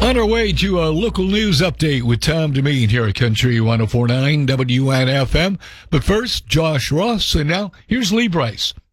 On our way to a local news update with Tom DeMean here at Country 104.9 WNFM. But first, Josh Ross, and now here's Lee Bryce.